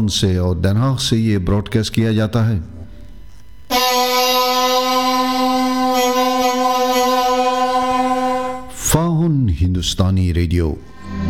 बॉन से और den Haag से ये ब्रॉडकास्ट किया जाता है। फाहुन हिंदुस्तानी रेडियो।